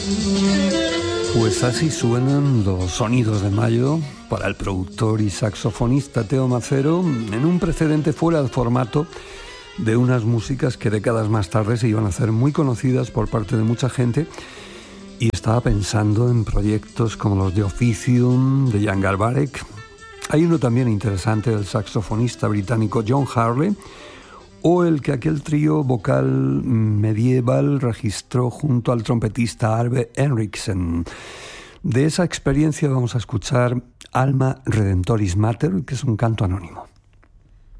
Pues así suenan los sonidos de mayo para el productor y saxofonista Teo Macero, en un precedente fuera del formato de unas músicas que décadas más tarde se iban a hacer muy conocidas por parte de mucha gente, y estaba pensando en proyectos como los de Officium, de Jan Garbarek. Hay uno también interesante del saxofonista británico John Harley, o el que aquel trío vocal medieval registró junto al trompetista Arve Henriksen. De esa experiencia vamos a escuchar Alma Redemptoris Mater, que es un canto anónimo.